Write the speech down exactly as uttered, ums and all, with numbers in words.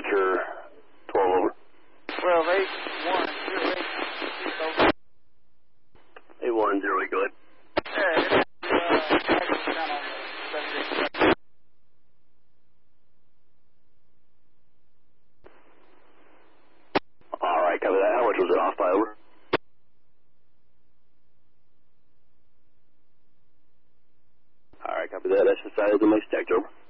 dispatcher twelve over. twelve eight one zero eight. Over. eight one zero eight, go ahead. Yeah, it's, uh, down on the seventy. Alright, copy that. How much was it off by, over? Alright, copy that. That's the side of the next stacked over.